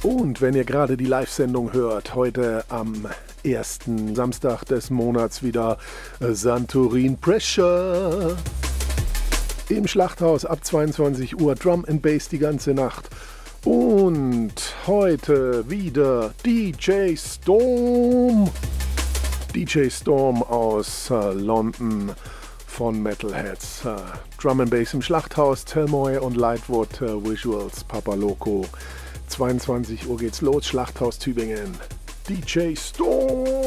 Und wenn ihr gerade die Live-Sendung hört, heute am ersten Samstag des Monats wieder Santorin Pressure. Im Schlachthaus ab 22 Uhr Drum and Bass die ganze Nacht. Und heute wieder DJ Storm. DJ Storm aus London von Metalheads. Drum and Bass im Schlachthaus, Telmoy und Lightwood Visuals, Papa Loco. 22 Uhr geht's los, Schlachthaus Tübingen. DJ Storm.